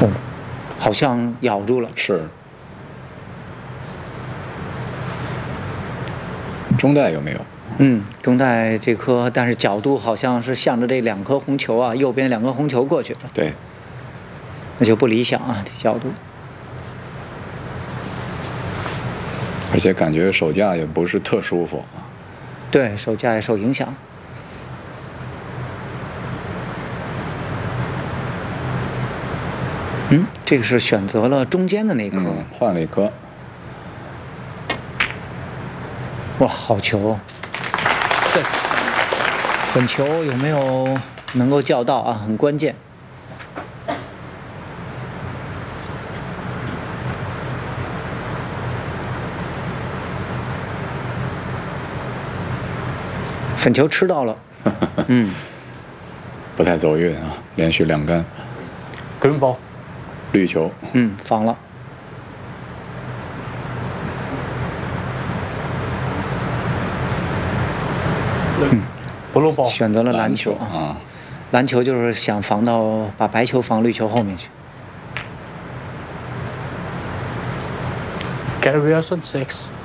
哦，好像咬住了。 是。中袋有没有？ 中袋这颗，但是角度好像是向着这2颗红球啊，右边2颗红球过去了。 对， 那就不理想啊，这角度。 而且感觉手架也不是特舒服啊。 对，手架也受影响。这个是选择了中间的那颗， 换了一颗。 哇，好球！粉球有没有能够叫到啊？很关键。粉球吃到了， 不太走运啊，连续2杆。 green ball， 绿球。 防了。 blue ball， 选择了蓝球啊。蓝球就是想防到把白球防绿球后面去。 Gary Wilson 6。